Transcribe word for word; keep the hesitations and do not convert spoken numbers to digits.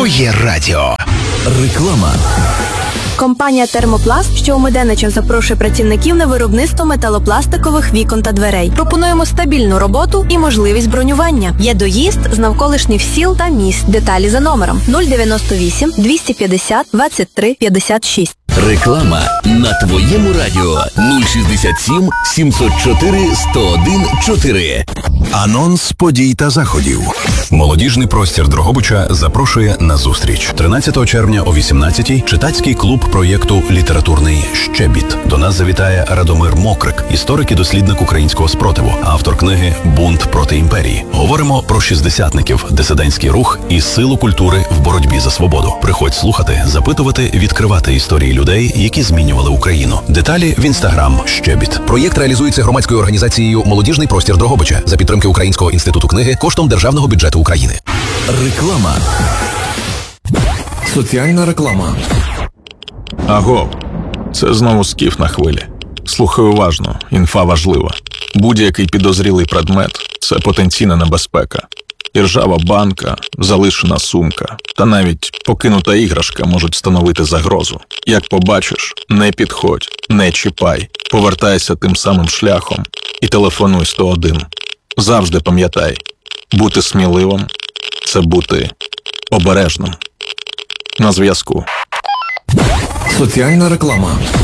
Твоє радіо. Реклама. Компанія «Термопласт», що у Меденичах запрошує працівників на виробництво металопластикових вікон та дверей. Пропонуємо стабільну роботу і можливість бронювання. Є доїзд з навколишніх сіл та міст. Деталі за номером нуль дев'яносто вісім двісті п'ятдесят двадцять три п'ятдесят шість. Реклама на Твоєму радіо. нуль шістдесят сім сімсот чотири сто один чотири. Анонс подій та заходів. Молодіжний простір Дрогобича запрошує на зустріч. тринадцятого червня о вісімнадцятій читацький клуб проєкту «Літературний щебіт». До нас завітає Радомир Мокрик, історик і дослідник українського спротиву, автор книги «Бунт проти імперії». Говоримо про шістдесятників, дисидентський рух і силу культури в боротьбі за свободу. Приходь слухати, запитувати, відкривати історії людей, які змінювали Україну. Деталі в інстаграм «Щебіт». Проєкт реалізується громадською організацією «Молодіжний простір Дрогобича» за підтримки Українського інституту книги коштом державного бюджету України. Реклама. Соціальна реклама. Аго, це знову Скіф на хвилі. Слухай уважно, інфа важлива. Будь-який підозрілий предмет – це потенційна небезпека. Іржава банка, залишена сумка та навіть покинута іграшка можуть становити загрозу. Як побачиш, не підходь, не чіпай, повертайся тим самим шляхом і телефонуй сто один. Завжди пам'ятай, бути сміливим – це бути обережним. На зв'язку. Соціальна реклама.